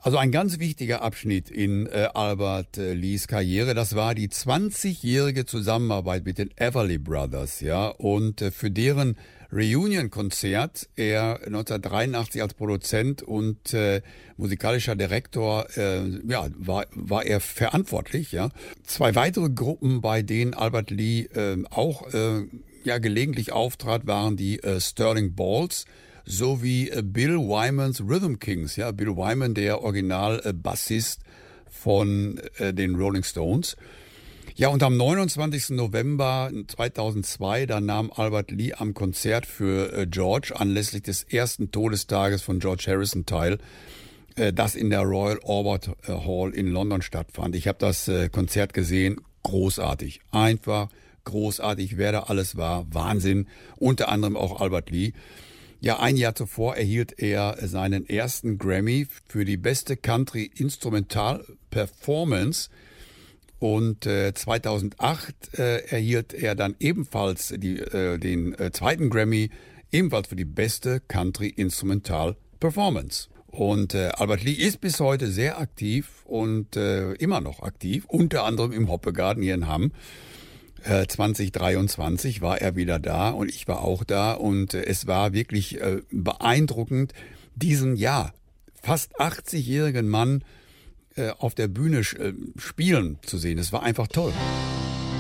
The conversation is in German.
Also ein ganz wichtiger Abschnitt in Albert Lees Karriere, das war die 20-jährige Zusammenarbeit mit den Everly Brothers, ja, und für deren Reunion-Konzert er 1983 als Produzent und musikalischer Direktor, war er verantwortlich, ja. Zwei weitere Gruppen, bei denen Albert Lee auch gelegentlich auftrat, waren die Sterling Balls sowie Bill Wymans Rhythm Kings. Ja, Bill Wyman, der Original-Bassist von den Rolling Stones. Ja, und am 29. November 2002, da nahm Albert Lee am Konzert für George anlässlich des ersten Todestages von George Harrison teil, das in der Royal Albert Hall in London stattfand. Ich habe das Konzert gesehen, großartig, einfach großartig, wer da alles war, Wahnsinn, unter anderem auch Albert Lee. Ja, ein Jahr zuvor erhielt er seinen ersten Grammy für die beste Country Instrumental Performance und 2008 erhielt er dann ebenfalls den zweiten Grammy, ebenfalls für die beste Country Instrumental Performance. Und Albert Lee ist bis heute sehr aktiv und immer noch aktiv, unter anderem im Hoppegarten hier in Hamm. 2023 war er wieder da und ich war auch da und es war wirklich beeindruckend, diesen fast 80-jährigen Mann auf der Bühne spielen zu sehen. Es war einfach toll.